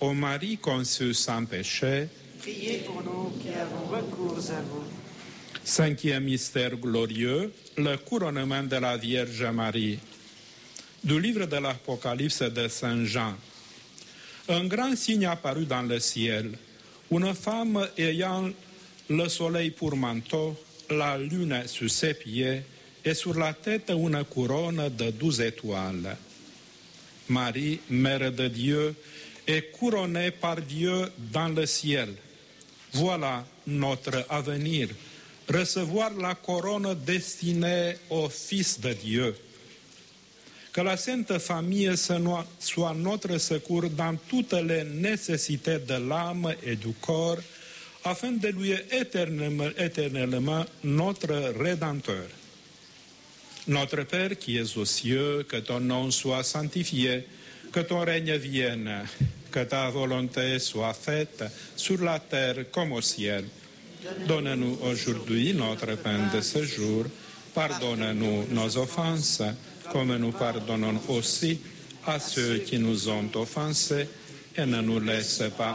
Ô Marie conçue sans péché, Priez pour nous qui avons recours à vous. Cinquième mystère glorieux, le couronnement de la Vierge Marie. Du livre de l'Apocalypse de Saint Jean. Un grand signe apparut dans le ciel, une femme ayant le soleil pour manteau, la lune sous ses pieds et sur la tête une couronne de 12 étoiles. Marie, Mère de Dieu, est couronnée par Dieu dans le ciel. Voilà notre avenir, recevoir la couronne destinée au Fils de Dieu. Que la Sainte Famille soit notre secours dans toutes les nécessités de l'âme et du corps, afin de lui éternellement notre Rédempteur. Notre Père qui es aux cieux, que ton nom soit sanctifié, que ton règne vienne, que ta volonté soit faite sur la terre comme au ciel. Donne-nous aujourd'hui notre pain de ce jour. Pardonne-nous nos offenses, comme nous pardonnons aussi à ceux qui nous ont offensés, et ne nous laisse pas